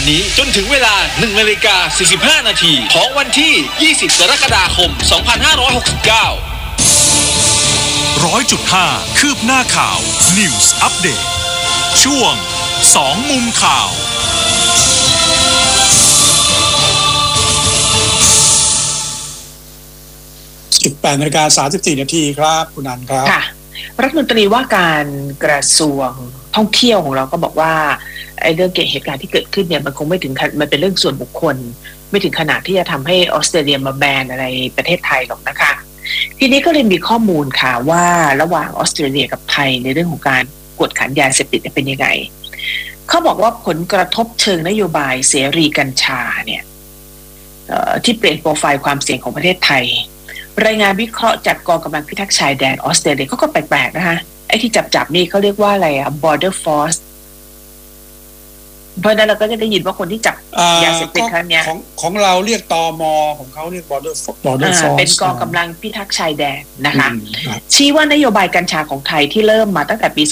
นี้จนถึงเวลา 1:45 นาทีของวันที่ 20 กรกฎาคม 2569 100.5 คืบหน้าข่าว News Update ช่วง2มุมข่าว 18:34 นาทีครับคุณนันครับค่ะรัฐมนตรีว่าการกระทรวงท่องเที่ยวของเราก็บอกว่าไอ้เรื่องเหตุการณ์ที่เกิดขึ้นเนี่ยมันคงไม่ถึงมันเป็นเรื่องส่วนบุคคลไม่ถึงขนาดที่จะทำให้ออสเตรเลียมาแบนอะไรประเทศไทยหรอกนะคะทีนี้ก็เลยมีข้อมูลค่ะว่าระหว่างออสเตรเลียกับไทยในเรื่องของการกวดขันยาเสพติดเป็นยังไงเขาบอกว่าผลกระทบเชิงนโยบายเสรีกัญชาเนี่ยที่เปลี่ยนโปรไฟล์ความเสี่ยงของประเทศไทยรายงานวิเคราะห์จากกองกำลังพิทักษ์ชายแดนออสเตรเลียเขาก็แปลกๆนะคะไอ้ที่จับนี่เขาเรียกว่าอะไรborder force เพราะนั้นเราก็จะได้ยินว่าคนที่จับยาเสพติดครั้งนี้ของเราเรียกตม.ของเขาเรียก border force เป็นกองกำลังพิทักษ์ชายแดนนะคะชี้ว่านโยบายกัญชาของไทยที่เริ่มมาตั้งแต่ปี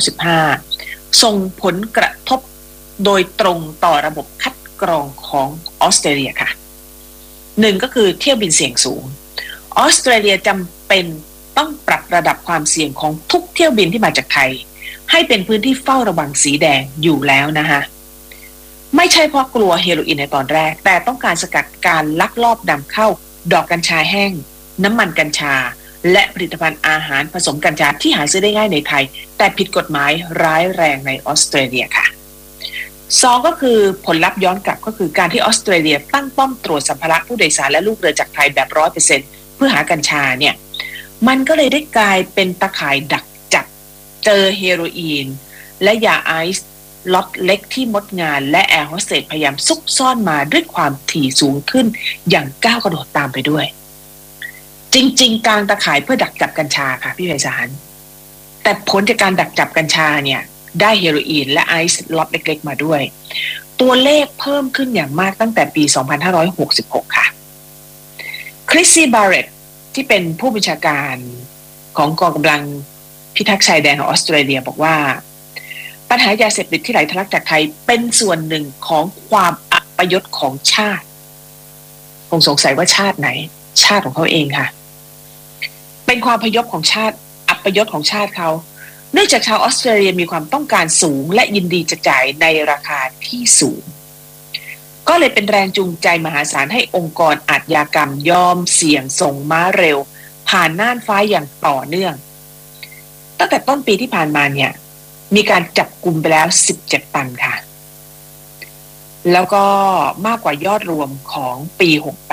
2515 ส่งผลกระทบโดยตรงต่อระบบคัดกรองของออสเตรเลียค่ะหนึ่งก็คือเที่ยวบินเสี่ยงสูงออสเตรเลียจำเป็นต้องปรับระดับความเสี่ยงของทุกเที่ยวบินที่มาจากไทยให้เป็นพื้นที่เฝ้าระวังสีแดงอยู่แล้วนะคะไม่ใช่เพราะกลัวเฮโรอีนในตอนแรกแต่ต้องการสกัดการลักลอบนำเข้าดอกกัญชาแห้งน้ำมันกัญชาและผลิตภัณฑ์อาหารผสมกัญชาที่หาซื้อได้ง่ายในไทยแต่ผิดกฎหมายร้ายแรงในออสเตรเลียค่ะสองก็คือผลลัพธ์ย้อนกลับก็คือการที่ออสเตรเลียตั้งป้อมตรวจสัมภาระผู้โดยสารและลูกเรือจากไทยแบบ 100% เพื่อหากัญชาเนี่ยมันก็เลยได้กลายเป็นตะข่ายดักจับเจอเฮโรอีนและยาไอซ์ล็อตเล็กที่มดงานและแอร์โฮสเตสพยายามซุกซ่อนมาด้วยความถี่สูงขึ้นอย่างก้าวกระโดดตามไปด้วยจริงๆการตะข่ายเพื่อดักจับกัญชาค่ะพี่ไพศาลแต่ผลจากการดักจับกัญชาเนี่ยได้เฮโรอีนและไอซ์ล็อตเล็กๆมาด้วยตัวเลขเพิ่มขึ้นอย่างมากตั้งแต่ปี 2566 ค่ะคริสซี่บาร์เร็ตที่เป็นผู้บัญชาการของกองกำลังพิทักษ์ชายแดนของออสเตรเลียบอกว่าปัญหายาเสพติดที่ไหลทะลักจากไทยเป็นส่วนหนึ่งของความอัปยศของชาติคงสงสัยว่าชาติไหนชาติของเขาเองค่ะเป็นความพยศของชาติอัปยศของชาติเขาเนื่องจากชาวออสเตรเลียมีความต้องการสูงและยินดีจะจ่ายในราคาที่สูงก็เลยเป็นแรงจูงใจมหาศาลให้องค์กรอาชญากรรมยอมเสี่ยงส่งม้าเร็วผ่านน่านฟ้าอย่างต่อเนื่องตั้งแต่ต้นปีที่ผ่านมาเนี่ยมีการจับกุมไปแล้ว17 ตันค่ะแล้วก็มากกว่ายอดรวมของปี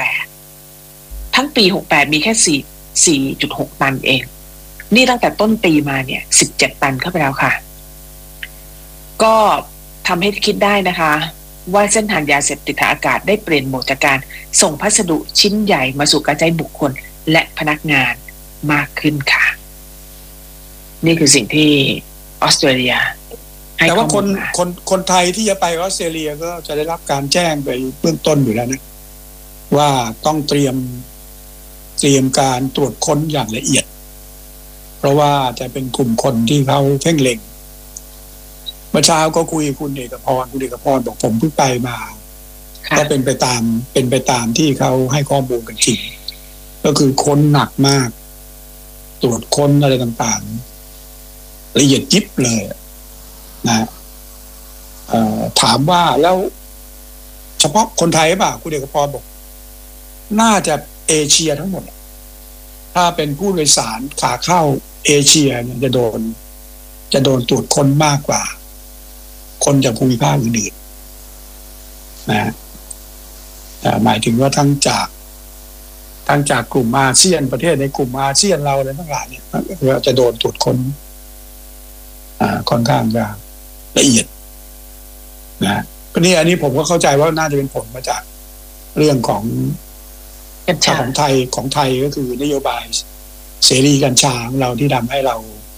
68ทั้งปี68มีแค่4.6 ตันเองนี่ตั้งแต่ต้นปีมาเนี่ย17 ตันเข้าไปแล้วค่ะก็ทำให้คิดได้นะคะว่าเส้นทางยาเสพติดทางอากาศได้เปลี่ยนโหมดจากการส่งพัสดุชิ้นใหญ่มาสู่การใช้บุคคลและพนักงานมากขึ้นค่ะนี่คือสิ่งที่ออสเตรเลียแต่ว่าคนไทยที่จะไปออสเตรเลียก็จะได้รับการแจ้งไปเบื้องต้นอยู่แล้วนะว่าต้องเตรียมการตรวจค้นอย่างละเอียดเพราะว่าจะเป็นกลุ่มคนที่เขาเพ่งเล็งเมื่อเช้าก็คุยคุณเอกพรบอกผมเพิ่งไปมาก็เป็นไปตามที่เขาให้ข้อมูลกันจริงก็คือค้นหนักมากตรวจค้นอะไรต่างๆละเอียดยิบเลยนะถามว่าแล้วเฉพาะคนไทยป่ะคุณเอกพรบอกน่าจะเอเชียทั้งหมดถ้าเป็นผู้โดยสารขาเข้าเอเชียเนี่ยจะโดนตรวจค้นมากกว่าคนจากภูมิภาคอื่นๆนะหมายถึงว่าทั้งจากกลุ่มอาเซียนประเทศในกลุ่มอาเซียนเราอะไรทั้งหลายเนี่ยจะโดนตรวจค้นค่อนข้างจะละเอียดนะก็นี่อันนี้ผมก็เข้าใจว่าน่าจะเป็นผลมาจากเรื่องของไทยก็คือนโยบายเสรีกัญชาของเราที่ทำให้เรา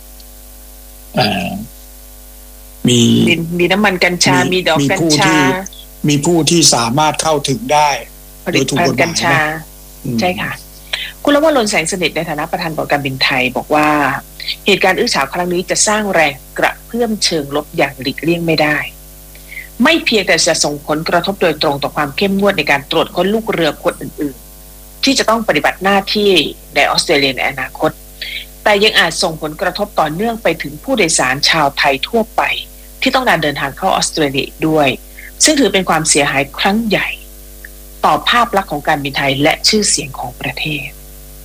มีน้ำมันกัญชามีดอกกัญชามีผู้ที่สามารถเข้าถึงได้โดยถูกกฎหมายกัญชาใช่ค่ะคุณละวรนแสงสนิทในฐานะประธานบอร์ดการบินไทยบอกว่าเหตุการณ์อื้อฉาวครั้งนี้จะสร้างแรงกระเพื่อมเชิงลบอย่างหลีกเลี่ยงไม่ได้ไม่เพียงแต่จะส่งผลกระทบโดยตรงต่อความเข้มงวดในการตรวจค้นลูกเรือคนอื่นๆที่จะต้องปฏิบัติหน้าที่ในออสเตรเลียในอนาคตแต่ยังอาจส่งผลกระทบต่อเนื่องไปถึงผู้โดยสารชาวไทยทั่วไปที่ต้องการเดินทางเข้าออสเตรเลียด้วยซึ่งถือเป็นความเสียหายครั้งใหญ่ต่อภาพลักษณ์ของการบินไทยและชื่อเสียงของประเทศ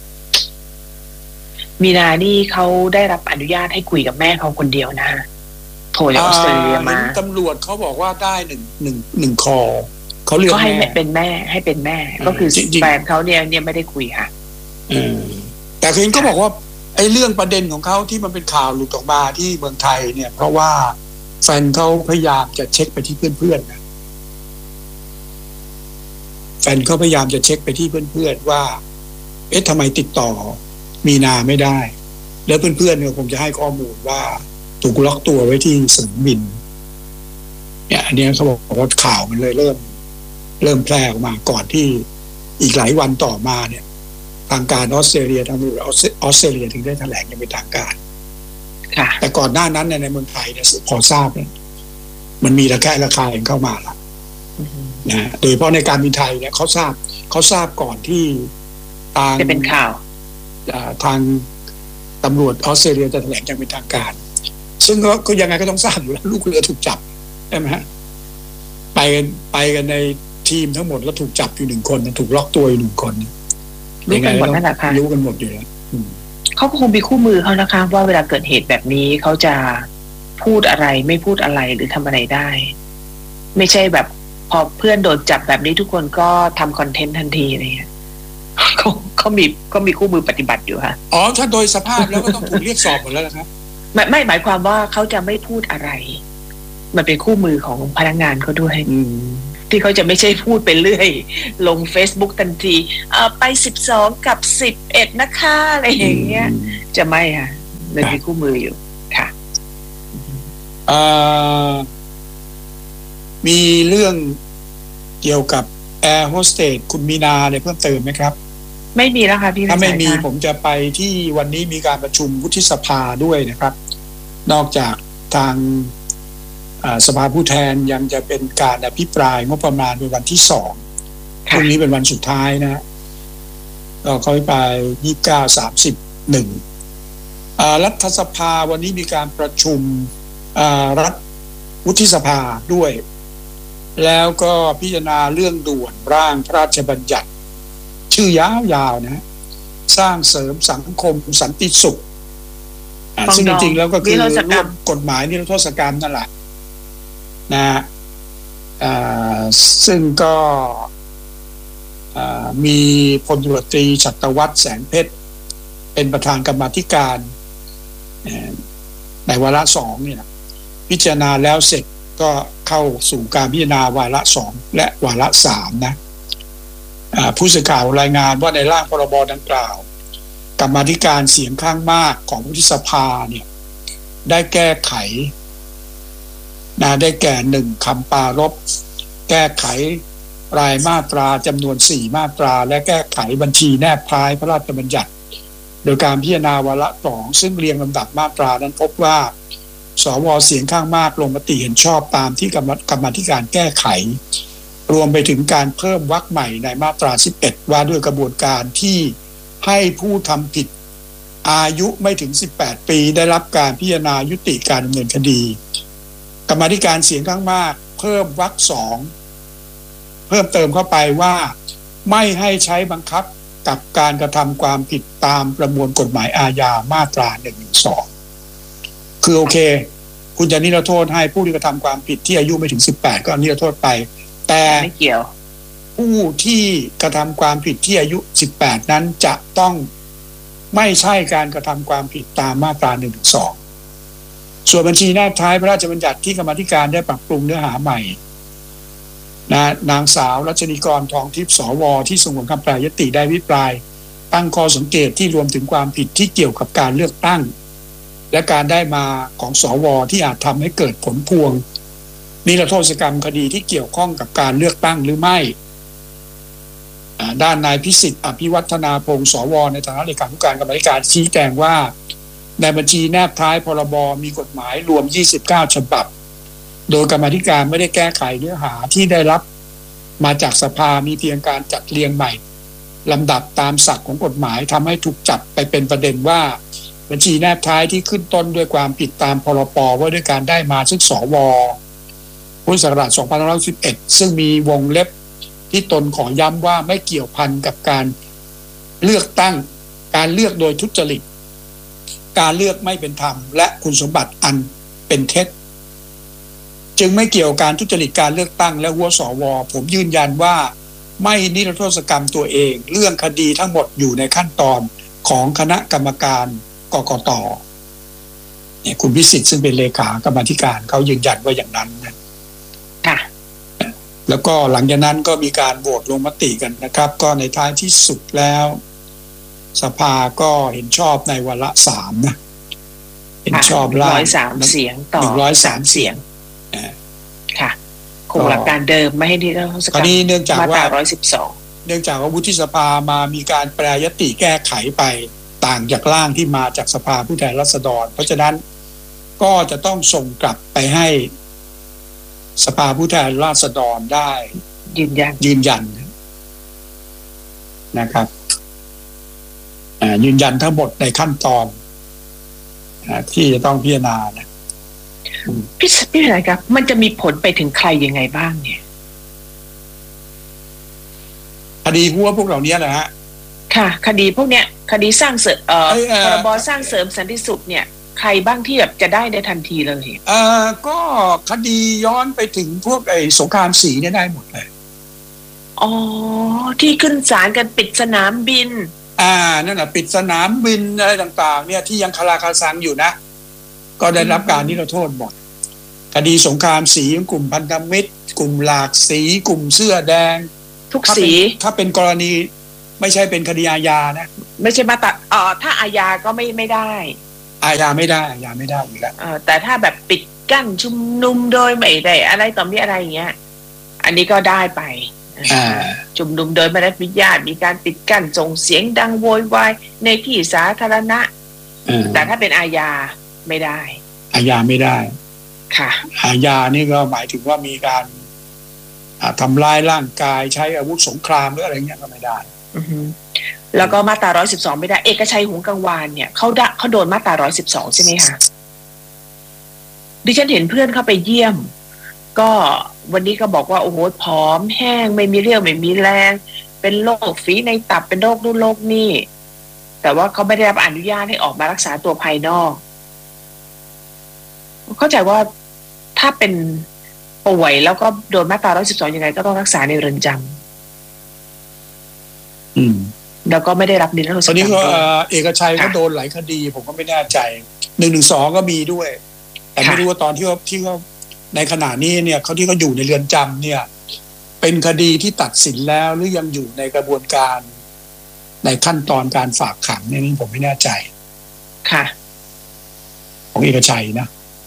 มีนานี่เขาได้รับอนุญาตให้คุยกับแม่เขาคนเดียวนะโทรจากออสเตรเลียมาตำรวจเขาบอกว่าได้หนึ่งคอเขาเลือกก็ให้เป็นแม่ให้เป็นแม่ก็คือแฟนเขาเนี่ยไม่ได้คุยค่ะแต่คือเขาบอกว่าไอ้เรื่องประเด็นของเขาที่มันเป็นข่าวหลุดออกมาที่เมืองไทยเนี่ยเพราะว่าแฟนเขาพยายามจะเช็คไปที่เพื่อนๆนะแฟนเขาพยายามจะเช็คไปที่เพื่อนๆว่าทำไมติดต่อมีนาไม่ได้แล้วเพื่อนๆเนี่ยคงจะให้ข้อมูลว่าถูกล็อกตัวไว้ที่สนามบินเนี่ยอันนี้เขาบอกว่าข่าวมันเลยเริ่มแพร่ออกมาก่อนที่อีกหลายวันต่อมาเนี่ยทางการออสเตรเลียทางออสเตรเลียถึงได้แถลงอย่างเป็นทางการแต่ก่อนหน้านั้นในเมืองไทยเนี่ยพอทราบเนี่ยมันมีระแคะระคายเข้ามาละนะโดยเฉพาะในการบินไทยเนี่ยเขาทราบก่อนที่ทางจะเป็นข่าวทางตำรวจออสเตรเลียจะแถลงอย่างเป็นทางการซึ่งก็ยังไงก็ต้องทราบอยู่แล้วลูกเรือถูกจับใช่ไหมฮะไปกันในทีมทั้งหมดแล้วถูกจับอยู่1 คนถูกล็อกตัวอยู่1 คนรู้กันหมดนั่นแหละค่ะรู้กันหมดอยู่แล้วเขาก็คงมีคู่มือเขานะคะว่าเวลาเกิดเหตุแบบนี้เขาจะพูดอะไรไม่พูดอะไรหรือทำอะไรได้ไม่ใช่แบบพอเพื่อนโดนจับแบบนี้ทุกคนก็ทำคอนเทนต์ทันทีอะไรเงี้ยเขามีคู่มือปฏิบัติอยู่ค่ะถ้าโดยสภาพแล้วก็ต้องถูกเรียกสอบหมดแล้วนะครับไม่หมายความว่าเขาจะไม่พูดอะไรมันเป็นคู่มือของพนักงานเขาด้วยที่เขาจะไม่ใช่พูดไปเรื่อยลง Facebook ทันทีไป12กับ11นะคะอะไรอย่างเงี้ยจะไม่ค่ะมันมีคู่มืออยู่ค่ะมีเรื่องเกี่ยวกับแอร์โฮสเตสคุณมีนาอะไรเพิ่มเติมไหมครับไม่มีแล้วค่ะพี่ถ้าไม่มีผมจะไปที่วันนี้มีการประชุมวุฒิสภาด้วยนะครับนอกจากทางสภาผู้แทนยังจะเป็นการอภิปรายงบประมาณในวันที่2พรุ่งนี้เป็นวันสุดท้ายนะก็เขาไป29-31รัฐสภาวันนี้มีการประชุมรัฐวุฒิสภาด้วยแล้วก็พิจารณาเรื่องด่วนร่างพระราชบัญญัติชื่อยาวๆนะสร้างเสริมสังคมสันติสุขซึ่งจริงๆแล้วก็คือร่วมกฎหมายนิรโทษกรรมนั่นแหละนะซึ่งก็มีพลตำรวจตรีฉัตรวัฒน์แสงเพชรเป็นประธานกรรมาธิการในวาระ2เนี่ยพิจารณาแล้วเสร็จก็เข้าสู่การพิจารณาวาระ2และวาระ3นะผู้สื่อข่าวรายงานว่าในร่างพรบดังกล่าวกรรมาธิการเสียงข้างมากของวุฒิสภาเนี่ยได้แก้ไขได้แก่1คำปรารภแก้ไขรายมาตราจำนวน4มาตราและแก้ไขบัญชีแนบท้ายพระราชบัญญัติโดยการพิจารณาวาระ2ซึ่งเรียงลำดับมาตรานั้นพบว่าสว.เสียงข้างมากลงมติเห็นชอบตามที่กรรมาธิการแก้ไขรวมไปถึงการเพิ่มวรรคใหม่ในมาตรา11ว่าด้วยกระบวนการที่ให้ผู้ทำผิดอายุไม่ถึง18ปีได้รับการพิจารณายุติการดำเนินคดีกรรมาธิการเสียงข้างมากเพิ่มวรรค2เพิ่มเติมเข้าไปว่าไม่ให้ใช้บังคับกับการกระทำความผิดตามประมวลกฎหมายอาญามาตรา112คือโอเคคุณจะนิรโทษให้ผู้ที่กระทำความผิดที่อายุไม่ถึง18ก็นิรโทษไปแต่ไม่เกี่ยวผู้ที่กระทำความผิดที่อายุ18นั้นจะต้องไม่ใช่การกระทำความผิดตามมาตรา112ส่วนบัญชีแนบท้ายพระราชบัญญัติที่กรรมาธิการได้ปรับปรุงเนื้อหาใหม่นางสาวรัชนีกรทองทิพย์สว.ที่สงวนคำแปรยติได้วิปรายตั้งข้อสังเกตที่รวมถึงความผิดที่เกี่ยวกับการเลือกตั้งและการได้มาของสว.ที่อาจทำให้เกิดผลพวงนิรโทษกรรมคดีที่เกี่ยวข้องกับการเลือกตั้งหรือไม่ด้านนายพิสิทธิ์อภิวัฒนาพงศ์สว.ในฐานะเลขาธิการกรรมาธิการชี้แจงว่าในบัญชีแนบท้ายพรบมีกฎหมายรวม29ฉบับโดยกรรมาธิการไม่ได้แก้ไขเนื้อหาที่ได้รับมาจากสภามีเพียงการจัดเรียงใหม่ลำดับตามศักดิ์ของกฎหมายทำให้ถูกจับไปเป็นประเด็นว่าบัญชีแนบท้ายที่ขึ้นต้นด้วยความผิดตามพรป.ว่าด้วยการได้มาซึ่งสว.พุทธศักราช 2511 ซึ่งมีวงเล็บที่ตนขอย้ำว่าไม่เกี่ยวพันกับการเลือกตั้งการเลือกโดยทุจริตการเลือกไม่เป็นธรรมและคุณสมบัติอันเป็นเท็จจึงไม่เกี่ยวกับการทุจริตการเลือกตั้งและหัวสว.ผมยืนยันว่าไม่นิรโทษกรรมตัวเองเรื่องคดีทั้งหมดอยู่ในขั้นตอนของคณะกรรมการกกต.เนี่ยคุณพิสิทธิ์ซึ่งเป็นเลขากรรมาธิการเขายืนยันว่าอย่างนั้นนะค่ะแล้วก็หลังจากนั้นก็มีการโหวตลงมติกันนะครับ ก็ในท้ายที่สุดแล้วสภาก็เห็นชอบในวาระ3นะเห็นชอบร่าง 103 เสียงต่อ103 เสียงค่ะคงหลักการเดิมไม่ให้นิรโทษกรรมเนื่องจากว่า 112 เนื่องจากว่าวุฒิสภามามีการแปรยติแก้ไขไปต่างจากร่างที่มาจากสภาผู้แทนราษฎรเพราะฉะนั้นก็จะต้องส่งกลับไปให้สภาผู้แทนราษฎรได้ยืนยันนะครับยืนยันทั้งหมดในขั้นตอนที่จะต้องพิจารณานะพี่อะไรครับมันจะมีผลไปถึงใครยังไงบ้างเนี่ยคดีหัวพวกเหล่านี้นะฮะค่ะคดีพวกเนี้ยคดีสร้างเสริมพรบสร้างเสริมสันติสุขเนี่ยใครบ้างที่แบบจะได้ในทันทีเลยก็คดีย้อนไปถึงพวกสงครามสีเนี่ยได้หมดเลยอ๋อที่ขึ้นศาลกันปิดสนามบินนั่นแหละปิดสนามบินอะไรต่างๆเนี่ยที่ยังคาราคาซังอยู่นะก็ได้รับการนิรโทษหมดคดีสงครามสีกลุ่มพันธมิตรกลุ่มหลากสีกลุ่มเสื้อแดงทุกสีถ้าเป็นกรณีไม่ใช่เป็นคดีอาญานะไม่ใช่มาตราถ้าอาญาก็ไม่ได้อาญาไม่ได้อยู่แล้วแต่ถ้าแบบปิดกั้นชุมนุมโดยไม่ได้อะไรต่อมีอะไรอย่างเงี้ยอันนี้ก็ได้ไปชุมนุมโดยไม่ได้อนุญาตมีการปิดกั้นส่งเสียงดังโวยวายในที่สาธารณะแต่ถ้าเป็นอาญาไม่ได้อาญาไม่ได้ค่ะอาญานี่ก็หมายถึงว่ามีการทำร้ายร่างกายใช้อาวุธสงครามหรืออะไรเงี้ยก็ไม่ได้แล้วก็มาตรา112ไม่ได้เอกชัยหงส์กังวานเนี่ยเขาโดนมาตรา112ใช่ไหมคะดิฉันเห็นเพื่อนเข้าไปเยี่ยมก็วันนี้ก็บอกว่าโอ้โหผอมแห้งไม่มีเรี่ยวไม่มีแรงเป็นโรคฝีในตับเป็นโรคนู่นโรคนี่แต่ว่าเขาไม่ได้รับอนุญาตให้ออกมารักษาตัวภายนอกเข้าใจว่าถ้าเป็นป่วยแล้วก็โดนมาตรา112ยังไงก็ต้องรักษาในเรือนจำแล้วก็ไม่ได้รับนิรโทษกรรมตอนนี้ก็เอกชัยก็โดนหลายคดีผมก็ไม่แน่ใจ112ก็มีด้วยแต่ไม่รู้ว่าตอนที่เขาในขณะนี้เนี่ยเขาที่เขาอยู่ในเรือนจำเนี่ยเป็นคดีที่ตัดสินแล้วหรือยังอยู่ในกระบวนการในขั้นตอนการฝากขังเนี่ยนี่ผมไม่แน่ใจค่ะของเอกชัยนะ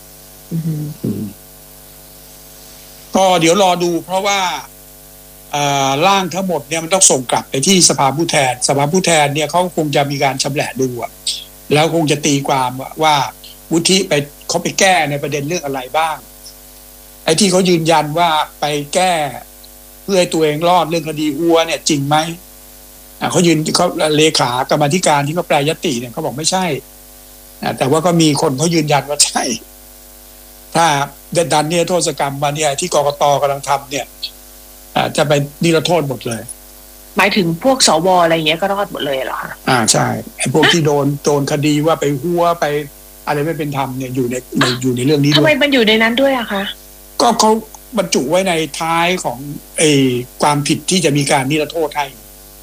ก็เดี๋ยวรอดูเพราะว่าร่างทั้งหมดเนี่ยมันต้องส่งกลับไปที่สภาผู้แทนเนี่ยเขาคงจะมีการชำแหละดูแล้วคงจะตีความว่าวุฒิเขาไปแก้ในประเด็นเรื่องอะไรบ้างไอ้ที่เขายืนยันว่าไปแก้เพื่อให้ตัวเองรอดเรื่องคดีหัวเนี่ยจริงไหมเขาเลขากรรมาธิการที่เขาแปรยติเนี่ยเขาบอกไม่ใช่แต่ว่าก็มีคนเขายืนยันว่าใช่ถ้าดันเนี่ยโทษกรรมมาเนี่ยที่กกต.กำลังทำเนี่ยจะไปนิรโทษหมดเลยหมายถึงพวกสว.อะไรอย่างเงี้ยก็รอดหมดเลยเหรอคะใช่ไอ้พวกที่โดนคดีว่าไปหัวไปอะไรไม่เป็นธรรมเนี่ยอยู่ในเรื่องนี้ด้วยทำไมมันอยู่ในนั้นด้วยอะคะก็เขาบรรจุไว้ในท้ายของความผิดที่จะมีการนิรโทษให้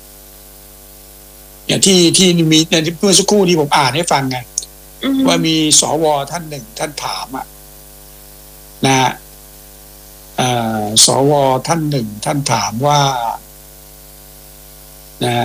อย่างที่มีในเมื่อสักครู่ที่ผมอ่านให้ฟังไงว่ามีสว.ท่านหนึ่งท่านถามนะสว.ท่านหนึ่งท่านถามว่านะ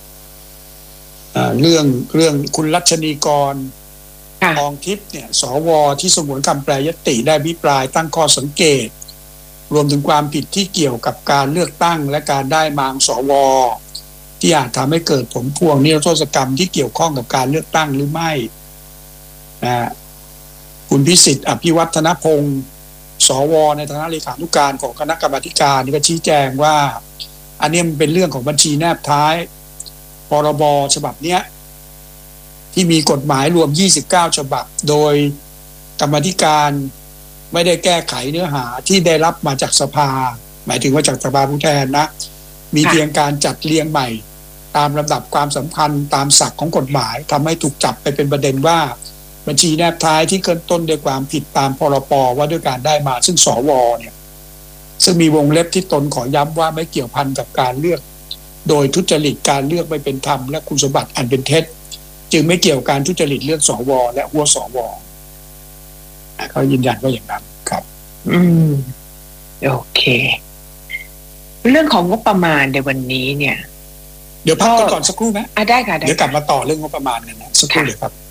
เรื่องคุณรัชนีกรทองทิพย์เนี่ยสว.ที่สงวนคำแปรยติได้อภิปรายตั้งข้อสังเกตรวมถึงความผิดที่เกี่ยวกับการเลือกตั้งและการได้มาของสว.ที่อาจทำให้เกิดผลพวงนิรโทษกรรมที่เกี่ยวข้องกับการเลือกตั้งหรือไม่คุณพิสิทธิ์อภิวัฒนพงศ์สวในฐานะเลขานุการของคณะกรรมาการนี่ก็ชี้แจงว่าอันนี้มันเป็นเรื่องของบัญชีแนบท้ายพรบฉบับเนี้ยที่มีกฎหมายรวม29ฉบับโดยกรรมาธิการไม่ได้แก้ไขเนื้อหาที่ได้รับมาจากสภาหมายถึงว่าจากสภาผู้แทนนะมีเพียงการจัดเรียงใหม่ตามลำดับความสำคัญตามศักดิ์ของกฎหมายทำให้ถูกจับไปเป็นประเด็นว่าบัญชีแนบท้ายที่เกินต้นด้วยความผิดตามพรปว่าด้วยการได้มาซึ่งสวเนี่ยซึ่งมีวงเล็บที่ตนขอย้ำว่าไม่เกี่ยวพันกับการเลือกโดยทุจริตการเลือกไม่เป็นธรรมและคุณสมบัติอันเป็นเท็จจึงไม่เกี่ยวกับการทุจริตเลือกสวและหัวสวเขายืนยันว่าอย่างนั้นครับโอเคเรื่องของงบประมาณในวันนี้เนี่ยเดี๋ยวพักก่อนสักครู่ไหมได้ค่ะเดี๋ยวกลับมาต่อเรื่องงบประมาณกันนะสักครู่เลยครับ